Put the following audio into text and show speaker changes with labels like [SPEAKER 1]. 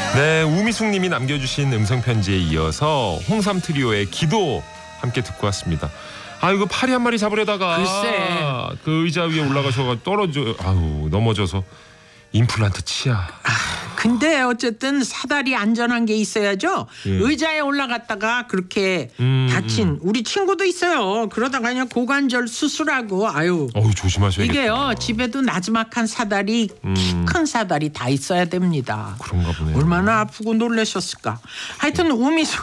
[SPEAKER 1] 네, 우미숙 님이 남겨주신 음성편지에 이어서 홍삼 트리오의 기도 함께 듣고 왔습니다. 아이고, 파리 한 마리 잡으려다가
[SPEAKER 2] 글쎄.
[SPEAKER 1] 그 의자 위에 올라가셔서 넘어져서 임플란트 치아.
[SPEAKER 2] 근데 어쨌든 사다리 안전한 게 있어야죠. 의자에 올라갔다가 그렇게 다친 우리 친구도 있어요. 그러다가 그냥 고관절 수술하고
[SPEAKER 1] 조심하셔야겠다.
[SPEAKER 2] 이게요. 집에도 나지막한 사다리, 키 큰 사다리 다 있어야 됩니다.
[SPEAKER 1] 그런가 보네요.
[SPEAKER 2] 얼마나 아프고 놀라셨을까. 하여튼 우미숙